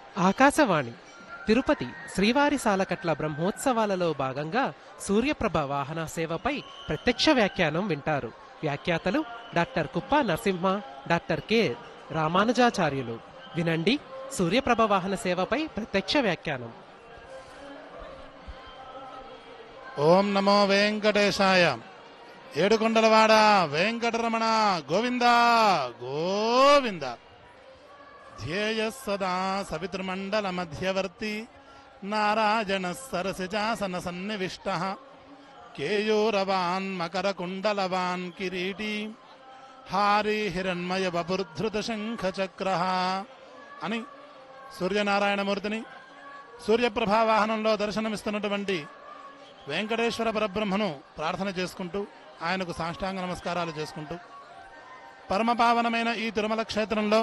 ఆకాశవాణి తిరుపతి శ్రీవారి సాలకట్ల బ్రహ్మోత్సవాలలో భాగంగా సూర్యప్రభ వాహన సేవపై ప్రత్యక్ష వ్యాఖ్యానం వింటారు. వ్యాఖ్యాతలు డాక్టర్ కుప్ప నరసింహ, డాక్టర్ కె రామానుజాచార్యులు. వినండి సూర్యప్రభ వాహన సేవపై ప్రత్యక్ష వ్యాఖ్యానం. ఓం నమో వెంకటేశాయ. ఏడుకొండలవాడ వెంకటరమణ గోవింద గోవింద. ధ్యేయ సదా సవితృమండల మధ్యవర్తి నారాయణ సరసిజాసన సన్నివిష్ట కేయూరవాన్ మకర కుండలవాన్ కిరీటి హారి హిరణ్మయ బపుర్ధృత శంఖ చక్ర అని సూర్యనారాయణమూర్తిని సూర్యప్రభా వాహనంలో దర్శనమిస్తున్నటువంటి వెంకటేశ్వర పరబ్రహ్మను ప్రార్థన చేసుకుంటూ ఆయనకు సాష్టాంగ నమస్కారాలు చేసుకుంటూ పరమపావనమైన ఈ తిరుమల క్షేత్రంలో